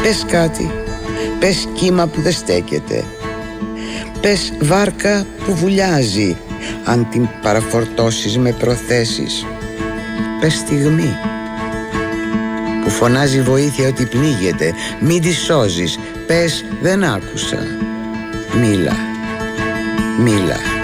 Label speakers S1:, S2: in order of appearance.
S1: Πες κάτι, πες κύμα που δεν στέκεται, πες βάρκα που βουλιάζει αν την παραφορτώσεις με προθέσεις. Πες στιγμή που φωνάζει βοήθεια ότι πνίγεται, μην τη σώζεις. Πες δεν άκουσα. Μίλα, μίλα.